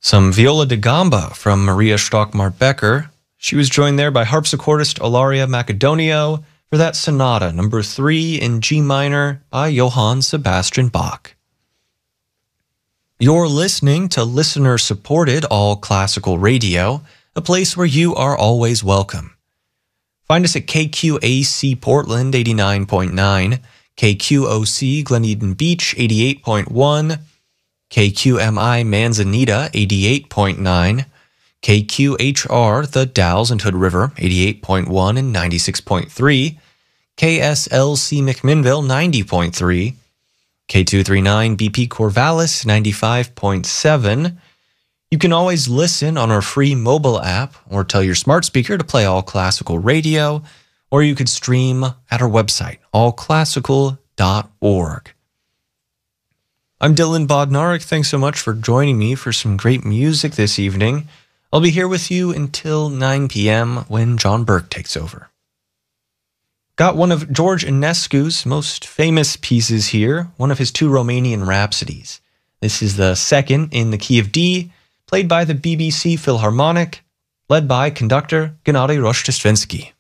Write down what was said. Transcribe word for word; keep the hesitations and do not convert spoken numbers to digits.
Some viola da gamba from Maria Stockmar-Becker. She was joined there by harpsichordist Ilaria Macedonio for that sonata number three in G minor by Johann Sebastian Bach. You're listening to listener-supported All Classical Radio, a place where you are always welcome. Find us at K Q A C Portland eighty-nine point nine, K Q O C Glen Eden Beach eighty-eight point one, K Q M I Manzanita eighty-eight point nine, K Q H R The Dalles and Hood River eighty-eight point one and ninety-six point three, K S L C McMinnville ninety point three, K two thirty-nine B P Corvallis ninety-five point seven. You can always listen on our free mobile app or tell your smart speaker to play All Classical Radio, or you could stream at our website, all classical dot org. I'm Dylan Bodnarik. Thanks so much for joining me for some great music this evening. I'll be here with you until nine p.m. when John Burke takes over. Got one of George Enescu's most famous pieces here, one of his two Romanian rhapsodies. This is the second in the key of D, played by the B B C Philharmonic, led by conductor Gennady Rojdestvenski.